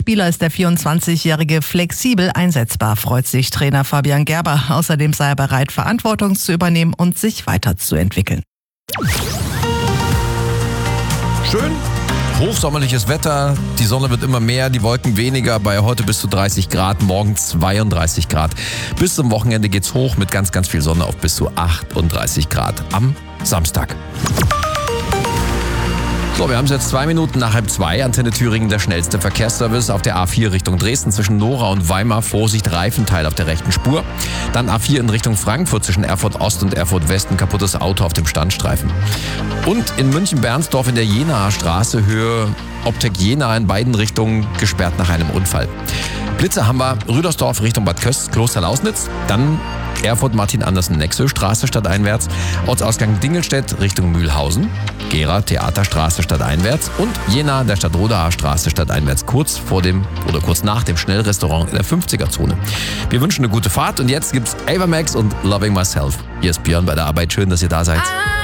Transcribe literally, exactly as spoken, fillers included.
Spieler ist der vierundzwanzigjährige flexibel einsetzbar, freut sich Trainer Fabian Gerber. Außerdem sei er bereit, Verantwortung zu übernehmen und sich weiterzuentwickeln. Schön. Hochsommerliches Wetter, die Sonne wird immer mehr, die Wolken weniger, bei heute bis zu dreißig Grad, morgen zweiunddreißig Grad. Bis zum Wochenende geht's hoch mit ganz, ganz viel Sonne auf bis zu achtunddreißig Grad am Samstag. So, wir haben es jetzt zwei Minuten nach halb zwei. Antenne Thüringen, der schnellste Verkehrsservice auf der A vier Richtung Dresden zwischen Nora und Weimar. Vorsicht, Reifenteil auf der rechten Spur. Dann A vier in Richtung Frankfurt zwischen Erfurt Ost und Erfurt West. Ein kaputtes Auto auf dem Standstreifen. Und in München-Bernsdorf in der Jenaer Straße, Höhe Optik Jena, in beiden Richtungen gesperrt nach einem Unfall. Blitze haben wir Rüdersdorf Richtung Bad Köst, Kloster-Lausnitz. Dann Erfurt Martin-Andersen-Nexö Straße stadteinwärts, Ortsausgang Dingelstedt Richtung Mühlhausen, Gera Theaterstraße stadteinwärts und Jena der Stadtrodaer Straße stadteinwärts, kurz vor dem oder kurz nach dem Schnellrestaurant in der fünfziger-Zone. Wir wünschen eine gute Fahrt und jetzt gibt's Ava Max und Loving Myself. Hier ist Björn bei der Arbeit. Schön, dass ihr da seid.